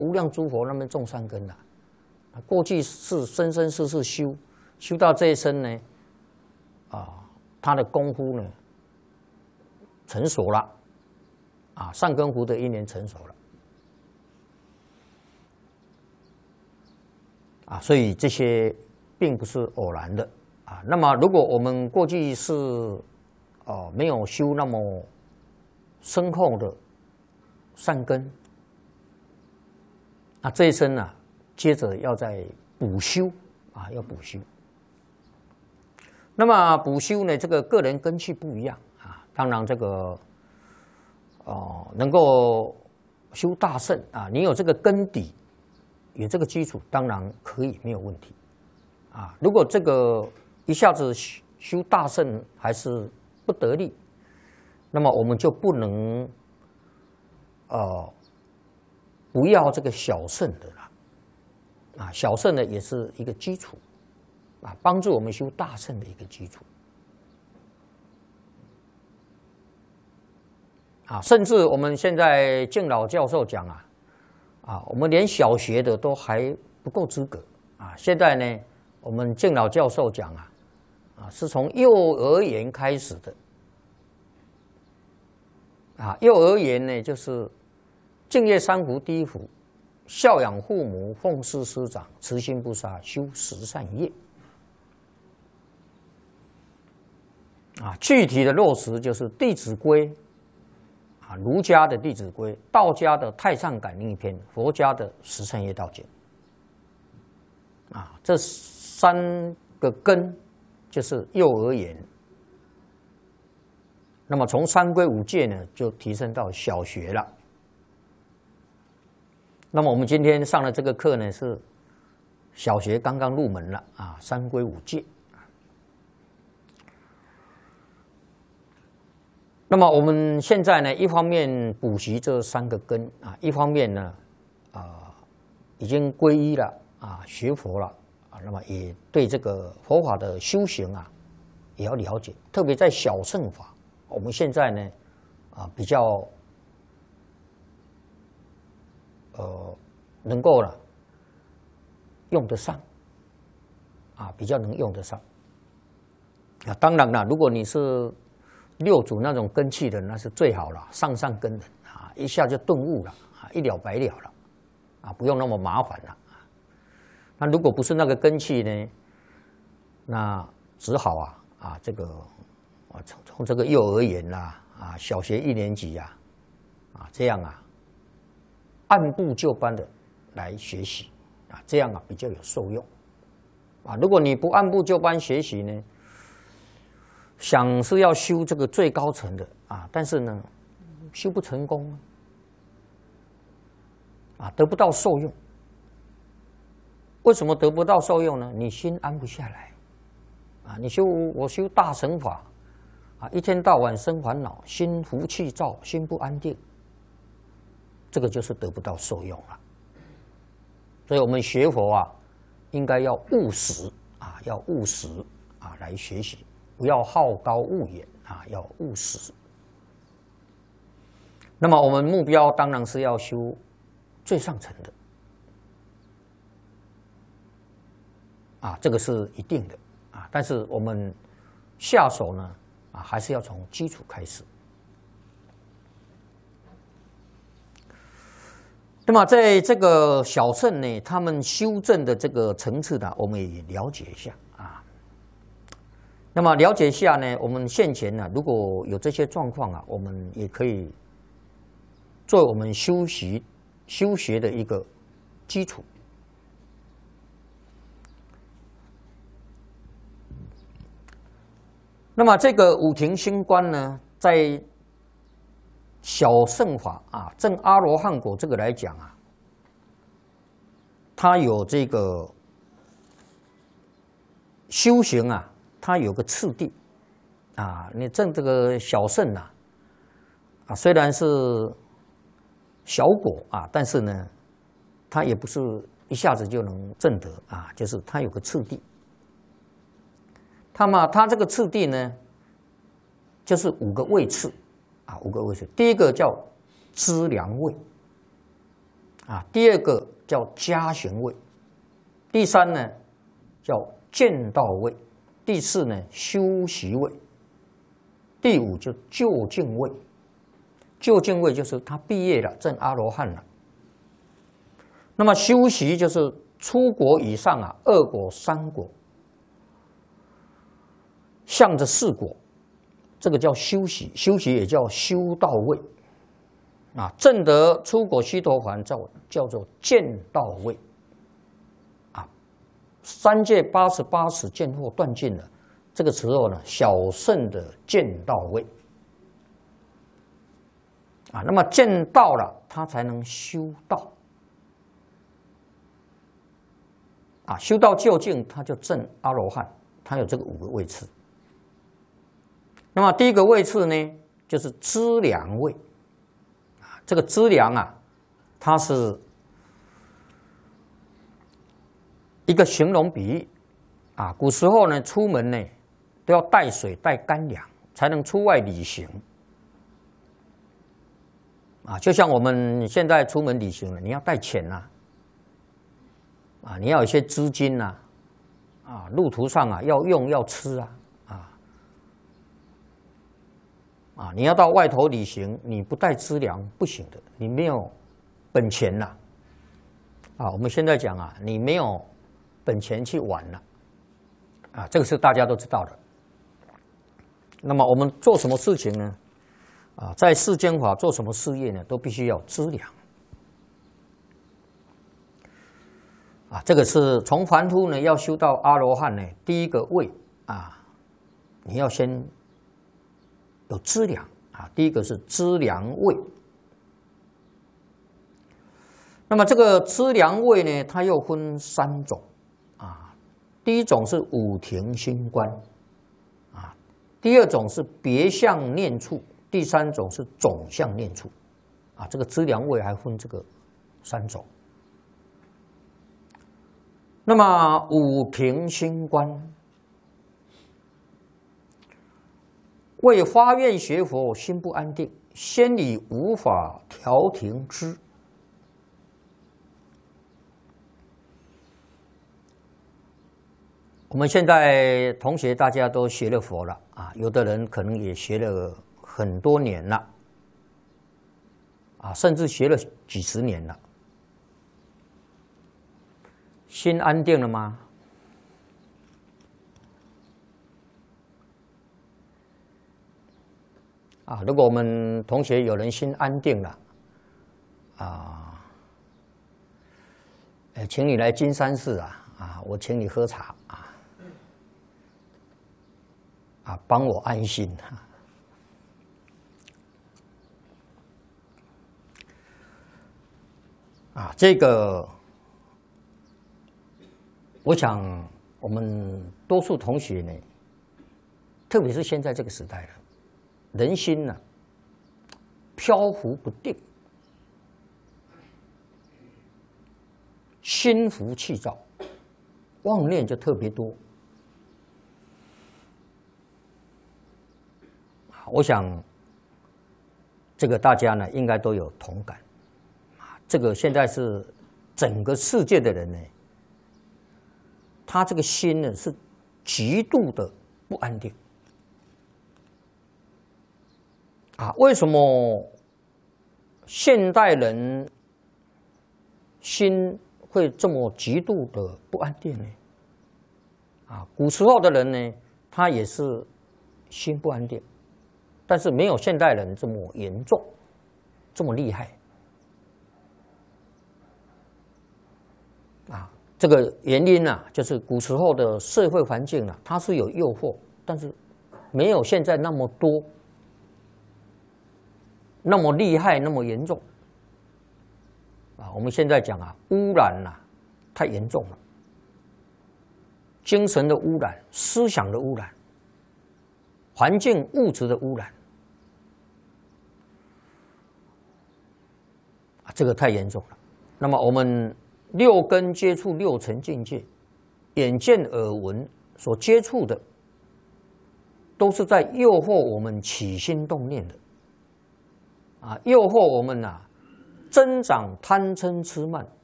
无量诸佛那边种善根过去是生生世世修到这一生呢，他的功夫呢成熟了，善根福德因缘成熟了，所以这些并不是偶然的那么如果我们过去是没有修那么深厚的善根，这一生接着要再补修要补修。那么补修呢，这个个人根器不一样当然这个能够修大圣你有这个根底，有这个基础，当然可以没有问题如果这个一下子修大圣还是不得力，那么我们就不能不要这个小圣的了小圣呢也是一个基础帮助我们修大圣的一个基础甚至我们现在敬老教授讲我们连小学的都还不够资格现在呢，我们敬老教授讲是从幼儿园开始的幼儿园呢就是敬业三福第一福，孝养父母，奉事师长，慈心不杀，修十善业具体的落实就是《弟子规》儒家的《弟子规》，道家的《太上感应篇》，佛家的《十善业道经》这3个根就是幼儿园。那么从三规五戒呢，就提升到小学了。那么我们今天上的这个课呢，是小学刚刚入门了三规五戒。那么我们现在呢，一方面补习这3个根一方面呢，已经皈依了学佛了那么也对这个佛法的修行也要了解，特别在小乘法，我们现在呢比较能够用得上比较能用得上当然了，如果你是六祖那种根器的，那是最好了，上根的一下就顿悟了一了百了了不用那么麻烦了那如果不是那个根器呢，那只好这个从这个幼儿园小学1年级这样按部就班的来学习这样比较有受用如果你不按部就班学习呢，想是要修这个最高层的但是呢修不成功得不到受用。为什么得不到受用呢？你心安不下来我修大乘法一天到晚生烦恼，心浮气躁，心不安定，这个就是得不到受用了。所以我们学佛应该要务实要务实来学习，不要好高骛远要务实。那么我们目标当然是要修最上层的这个是一定的但是我们下手呢还是要从基础开始。那么在这个小乘呢，他们修正的这个层次呢，我们也了解一下那么了解一下呢，我们现前呢，如果有这些状况我们也可以作为我们修学的一个基础。那么这个五停心观呢，在小乘法证阿罗汉果这个来讲它有这个修行它有个次第你证这个小乘虽然是小果但是呢，它也不是一下子就能证得就是它有个次第。它这个次第呢，就是5个位次5个位次。第一个叫资粮位啊，第二个叫加行位，第三呢叫见道位，第四呢修习位，第五就究竟位。究竟位就是他毕业了，证阿罗汉了。那么修习就是出国以上啊，2果、3果，向着4果，这个叫修习。修习也叫修道位啊。证得出果须陀洹叫做见道位啊。3界88识见惑断尽了，这个时候呢，小乘的见道位。啊，那么见道了，他才能修道。啊，修道究竟，他就证阿罗汉，他有这个5个位次。那么第一个位次呢，就是资粮位。啊，这个资粮啊，它是一个形容比喻。啊，古时候呢，出门呢都要带水、带干粮，才能出外旅行。啊，就像我们现在出门旅行了，你要带钱呐，啊，你要有一些资金呐，啊，路途上啊要用要吃啊，你要到外头旅行，你不带资粮不行的，你没有本钱呐，啊，我们现在讲啊，你没有本钱去玩了，啊，这个是大家都知道的。那么我们做什么事情呢？啊，在世间法做什么事业呢，都必须要资粮。啊，这个是从凡夫呢要修到阿罗汉呢，第一个位啊，你要先有资粮啊，第一个是资粮位。那么这个资粮位呢，它又分3种啊，第一种是五停心观啊，第二种是别相念处。第3种是总相念处，啊，这个资粮位还分这个3种。那么五停心观，为发愿学佛心不安定，先以无法调停之。我们现在同学大家都学了佛了啊，有的人可能也学了很多年了，啊，甚至学了几十年了，心安定了吗？啊，如果我们同学有人心安定了，啊，请你来金山寺啊，我请你喝茶啊，帮我安心啊，这个，我想我们多数同学呢，特别是现在这个时代了，人心呢飘忽不定，心浮气躁，妄念就特别多。我想，这个大家呢应该都有同感。这个现在是整个世界的人呢，他这个心呢是极度的不安定啊。为什么现代人心会这么极度的不安定呢？啊，古时候的人呢，他也是心不安定，但是没有现代人这么严重，这么厉害。啊，这个原因呢，就是古时候的社会环境啊，它是有诱惑，但是没有现在那么多、那么厉害、那么严重。啊，我们现在讲啊，污染啊太严重了，精神的污染、思想的污染、环境物质的污染，啊，这个太严重了。那么我们6根接触6尘境界，眼见耳闻所接触的，都是在诱惑我们起心动念的，啊，诱惑我们增长贪嗔痴慢，